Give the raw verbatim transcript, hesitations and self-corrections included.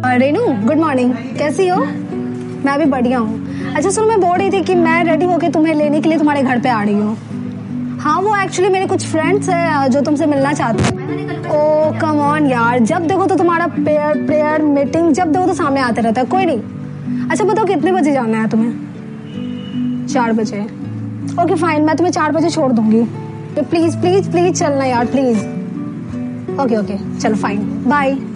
Renu good morning, कैसी हो? मैं भी बढ़िया हूँ। अच्छा सुनो, मैं बोल रही थी कि मैं रेडी होके तुम्हें लेने के लिए तुम्हारे घर पे आ रही हूँ। हाँ वो एक्चुअली मेरे कुछ फ्रेंड्स हैं जो तुमसे मिलना चाहते हैं। ओ कम ऑन यार, जब देखो तो तुम्हारा प्रेयर प्रेयर मीटिंग, जब देखो तो सामने आते रहता है। कोई नहीं, अच्छा बताओ कितने बजे जाना है तुम्हें? चार बजे। ओके फाइन, मैं तुम्हें चार बजे छोड़ दूंगी। प्लीज प्लीज प्लीज चलना यार, प्लीज। ओके ओके चलो फाइन, बाय।